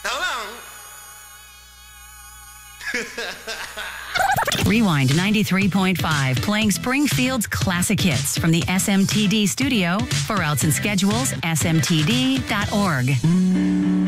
Hold Rewind 93.5, playing Springfield's classic hits from the SMTD studio. For routes and schedules, smtd.org.